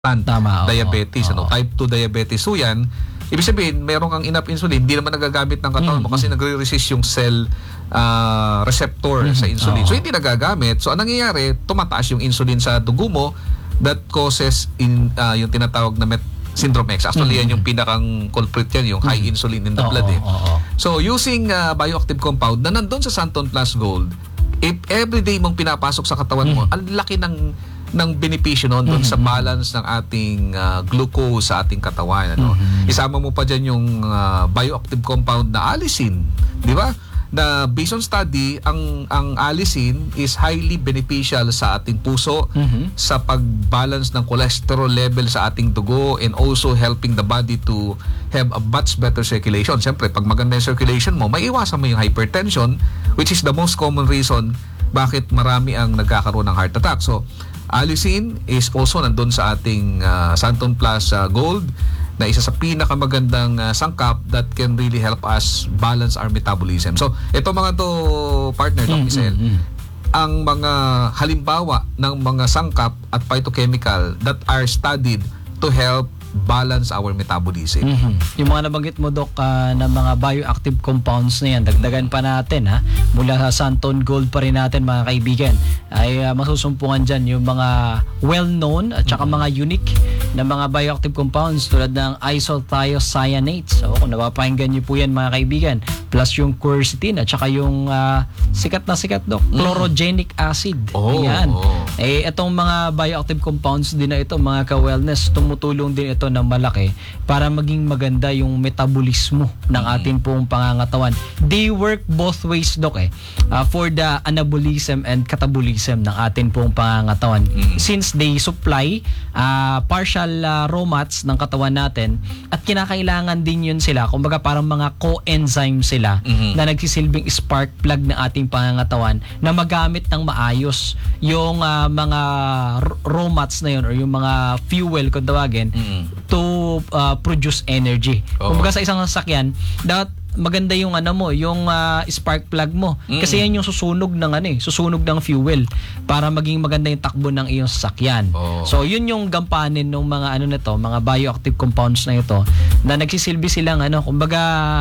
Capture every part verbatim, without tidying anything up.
Tama, diabetes, oo, ano, oo. type two diabetes. So yan, ibig sabihin, meron kang enough insulin, hindi naman nagagamit ng katawan mo Mm-hmm. kasi nagre-resist yung cell uh, receptor Mm-hmm. sa insulin. Oo. So hindi nagagamit. So anong nangyayari, tumataas yung insulin sa dugo mo that causes in uh, yung tinatawag na met syndrome X. Actually, Mm-hmm. yan yung pinakang culprit yan, yung high insulin in the Oo, blood. Eh. oo, oo. So using uh, bioactive compound na nandun sa Santon Plus Gold, if everyday mong pinapasok sa katawan mo, Mm-hmm. ang laki ng ng benepisyo noon doon sa balance ng ating uh, glucose sa ating katawan, ano. Mm-hmm. Isama mo pa diyan yung uh, bioactive compound na allicin, di ba? Na based on study, ang ang allicin is highly beneficial sa ating puso, Mhm. sa pag-balance ng cholesterol level sa ating dugo, and also helping the body to have a much better circulation. Siyempre, pag maganda yung circulation mo, maiiwasan mo yung hypertension, which is the most common reason bakit marami ang nagkakaroon ng heart attack. So, allicin is also nandun sa ating uh, Santon Plus uh, Gold na isa sa pinakamagandang uh, sangkap that can really help us balance our metabolism. So, ito mga to, partner, Doc Michelle, ang mga halimbawa ng mga sangkap at phytochemical that are studied to help balance our metabolism. Mhm. Yung mga nabanggit mo, Doc, uh, na mga bioactive compounds na yan, dagdagan pa natin, ha? Mula sa Santon Gold pa rin natin, mga kaibigan, ay uh, masusumpungan dyan yung mga well-known at saka mga unique na mga bioactive compounds tulad ng isothiocyanates. So, kung napapakinggan nyo po yan, mga kaibigan, plus yung quercetin at saka yung uh, sikat na sikat, Doc, chlorogenic acid. Oh, Ayan. oh. Eh, itong mga bioactive compounds din na ito, mga ka-wellness, tumutulong din ito ng malaki para maging maganda yung metabolismo ng ating pong pangangatawan. They work both ways, Doc, eh. Uh, for the anabolism and catabolism ng ating pong pangangatawan. Since they supply uh, partial uh, raw mats ng katawan natin at kinakailangan din yun sila, kumbaga parang mga coenzyme sila Mhm. na nagsisilbing spark plug ng ating pangangatawan na magamit ng maayos yung uh, mga r- raw mats na yun or yung mga fuel kung tawagin Mhm. to uh, produce energy. Oo. Kumbaga sa isang sasakyan, dapat maganda yung ano mo, yung uh, spark plug mo. Kasi yan yung susunog ng ano eh, susunog ng fuel para maging maganda yung takbo ng iyong sasakyan. Oo. So yun yung gampanin ng mga ano na to, mga bioactive compounds na ito na nagsisilbi silang ano, kumbaga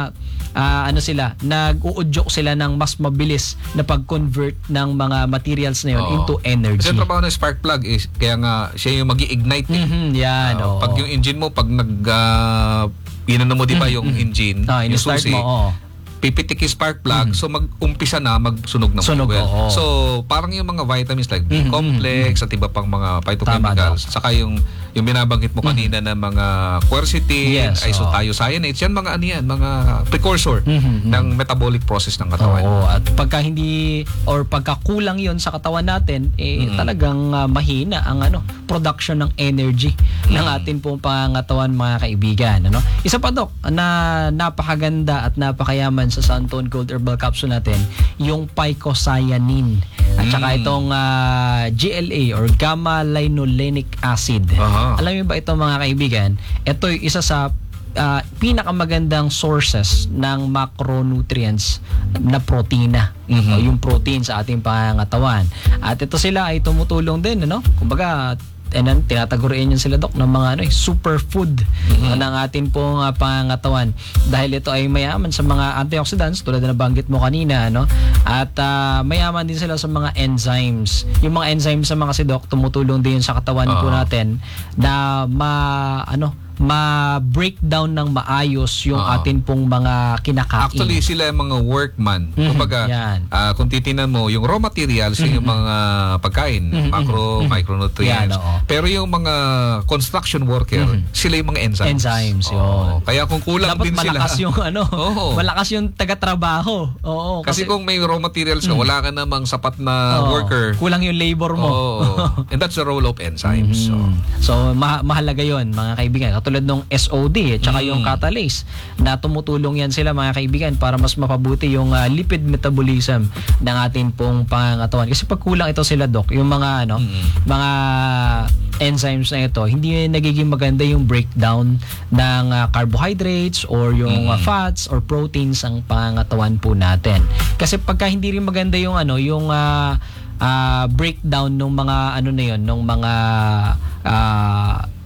uh, ano sila, nag-uudyok sila ng mas mabilis na pag-convert ng mga materials na yun Oo. into energy. Kasi yung trabaho ng spark plug is, kaya nga, siya yung mag-i-ignite. Eh. Mhm, yan. Uh, oo. pag yung engine mo, pag nag... Uh, inano mo, di ba, yung engine, Ah, yung in-start susi, mo, oo. pipitik yung spark plug, so mag-umpisa na magsunog ng Sunog, fuel. oo. So, parang yung mga vitamins like Mhm, B-complex at iba pang mga phytochemicals, Tama, saka yung yung binabanggit mo kanina na mga quercetin, Yes, isothiocyanates, yan mga ano yan, mga precursor Mhm, ng metabolic process ng katawan. Oo, at pagka hindi or pagka kulang 'yon sa katawan natin, eh Mm. talagang uh, mahina ang ano, production ng energy ng atin pong pangangatawan, mga kaibigan, ano? Isa pa, Doc, na napakaganda at napakayaman sa Santon Gold Herbal Capsule natin, yung picocyanaline. At saka Mm. itong uh, G L A or gamma linolenic acid. Aha. Alam niyo ba ito, mga kaibigan? Ito yung isa sa uh, pinakamagandang sources ng macronutrients na protina. Mhm. O, yung protein sa ating pangangatawan. At ito sila ay tumutulong din, ano? Kumbaga, and then, tinatagurin yun sila, Doc, ng mga ano, eh, superfood uh, ng ating pong uh, pangangatawan. Dahil ito ay mayaman sa mga antioxidants tulad na nabanggit mo kanina, ano? At uh, mayaman din sila sa mga enzymes. Yung mga enzymes sa mga si Doc, tumutulong din sa katawan po Oo. natin na ma ano ma-breakdown ng maayos yung Oo. atin pong mga kinakain. Actually, sila yung mga workman. Mhm, Kumbaga, yan. ah, kung titingnan mo, yung raw materials, yun yung mga pagkain, Mhm, macro, mhm. micronutrients. Yan, oo. Pero yung mga construction worker, sila yung mga enzymes. Enzymes, Oo. yun. Kaya kung kulang Dapat din sila. malakas yung ano, Oo. malakas yung taga-trabaho. Oo, Kasi, kung may raw materials ka, wala ka namang sapat na oo, worker. kulang yung labor mo. Oo. And that's the role of enzymes. So, Mm. So, ma- mahalaga yon, mga kaibigan. Katulad nung S O D, at saka Mm. yung catalase, na tumutulong yan sila, mga kaibigan, para mas mapabuti yung uh, lipid metabolism ng ating pong pangangatawan. Kasi pag kulang ito sila, Doc, yung mga ano, Mm. mga enzymes na ito, hindi nagiging maganda yung breakdown ng uh, carbohydrates or yung uh, Mm. fats or proteins ang pangangatawan po natin. Kasi pagka hindi rin maganda yung ano, yung uh, uh, breakdown ng mga ano na yon, ng mga uh,